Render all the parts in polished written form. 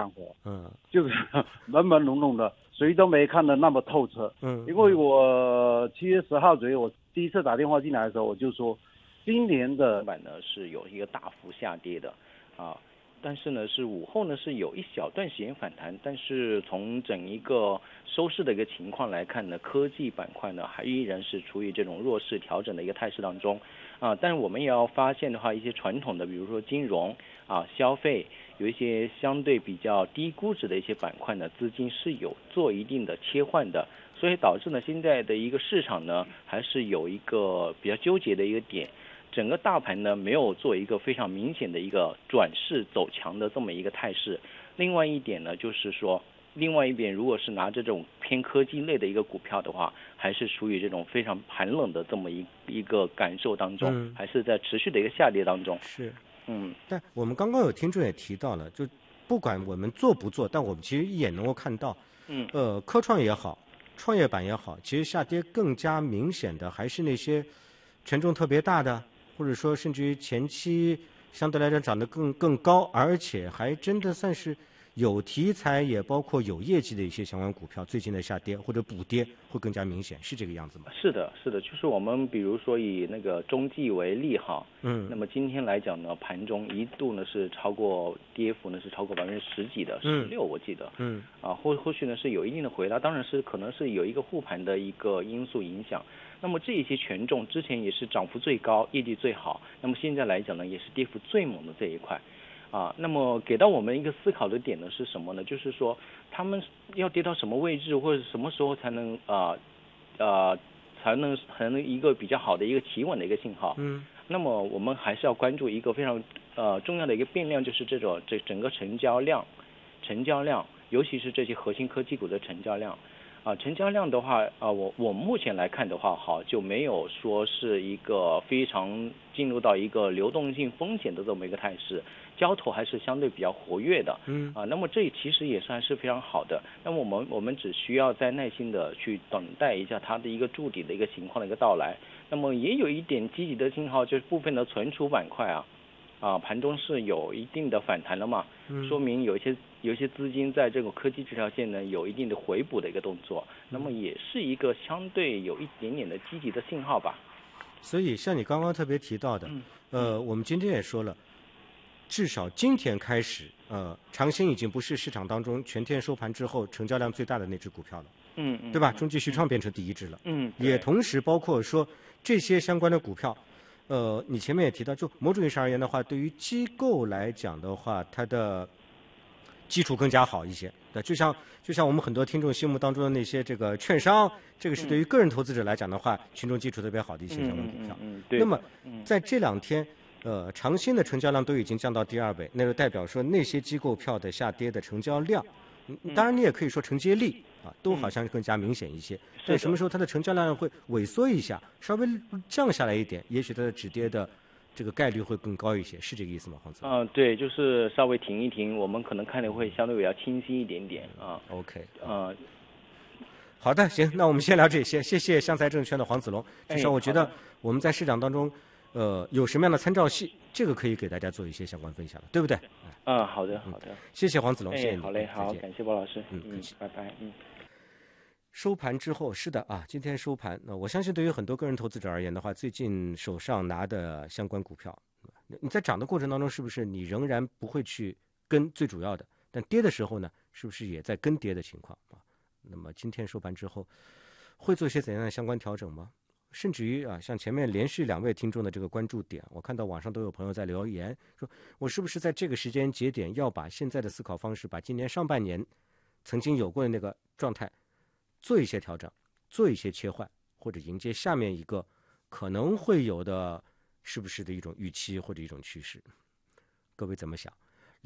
场合，就是朦朦胧胧的，谁都没看得那么透彻。因为我7月10号左右，我第一次打电话进来的时候，我就说，今年的板呢是有一个大幅下跌的，但是呢是午后呢是有一小段时间反弹，但是从整一个收市的一个情况来看呢，科技板块呢还依然是处于这种弱势调整的一个态势当中。但是我们也要发现的话，一些传统的，比如说金融消费，有一些相对比较低估值的一些板块呢，资金是有做一定的切换的，所以导致呢现在的一个市场呢，还是有一个比较纠结的一个点。整个大盘呢没有做一个非常明显的一个转势走强的这么一个态势。另外一点呢，就是说，另外一边如果是拿这种偏科技类的一个股票的话，还是处于这种非常寒冷的这么一个感受当中，还是在持续的一个下跌当中。 是，但我们刚刚有听众也提到了，就不管我们做不做，但我们其实一眼能够看到，科创也好，创业板也好，其实下跌更加明显的还是那些权重特别大的，或者说甚至于前期相对来讲涨得更高，而且还真的算是有题材也包括有业绩的一些相关股票，最近的下跌或者补跌会更加明显，是这个样子吗？ 是的，就是我们比如说以那个中纪为例哈，那么今天来讲呢，盘中一度呢是超过跌幅呢是超过10%几的，16%我记得，后续呢是有一定的回拉，当然是可能是有一个护盘的一个因素影响。那么这一些权重之前也是涨幅最高、业绩最好，那么现在来讲呢，也是跌幅最猛的这一块。那么给到我们一个思考的点呢是什么呢？就是说他们要跌到什么位置，或者什么时候才能才能一个比较好的一个企稳的一个信号。那么我们还是要关注一个非常重要的一个变量，就是这整个成交量，尤其是这些核心科技股的成交量。成交量的话，我目前来看的话，就没有说是一个非常进入到一个流动性风险的这么一个态势，交投还是相对比较活跃的。那么这其实也算是非常好的。那么我们只需要再耐心的去等待一下它的一个筑底的一个情况的一个到来。那么也有一点积极的信号，就是部分的存储板块盘中是有一定的反弹了嘛，说明有一些资金在这个科技这条线呢有一定的回补的一个动作，那么也是一个相对有一点点的积极的信号吧。 所以像你刚刚特别提到的，我们今天也说了，至少今天开始，长兴已经不是市场当中全天收盘之后成交量最大的那只股票了，对吧？中纪续创变成第一只了，也同时包括说这些相关的股票。你前面也提到，就某种意义上而言的话，对于机构来讲的话，它的基础更加好一些。就像我们很多听众心目当中的那些这个券商，这个是对于个人投资者来讲的话，群众基础特别好的一些相关股票。那么在这2天，长兴的成交量都已经降到第2位，那就代表说那些机构票的下跌的成交量，当然你也可以说承接力都好像更加明显一些。但什么时候它的成交量会萎缩一下，稍微降下来一点，也许它的止跌的这个概率会更高一些，是这个意思吗，黄总？ 对，就是稍微停一停，我们可能看的会相对比较清晰一点点 OK，好的，行，那我们先聊这些，谢谢湘财证券的黄子龙。至少我觉得我们在市场当中，有什么样的参照系，这个可以给大家做一些相关分享了，对不对？ 好的， 谢谢黄子龙，谢谢你。 好嘞，好，感谢包老师，拜拜， 收盘之后，是的今天收盘，我相信对于很多个人投资者而言的话，最近手上拿的相关股票，你在涨的过程当中，是不是你仍然不会去跟最主要的？但跌的时候呢，是不是也在跟跌的情况那么今天收盘之后，会做一些怎样的相关调整吗？甚至于像前面连续2位听众的这个关注点，我看到网上都有朋友在留言说，我是不是在这个时间节点要把现在的思考方式，把今年上半年曾经有过的那个状态做一些调整，做一些切换，或者迎接下面一个可能会有的是不是的一种预期或者一种趋势？各位怎么想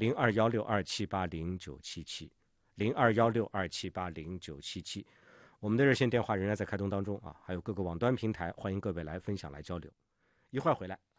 ？021627809770 021627809770，我们的热线电话仍然在开通当中还有各个网端平台，欢迎各位来分享来交流。一会儿回来。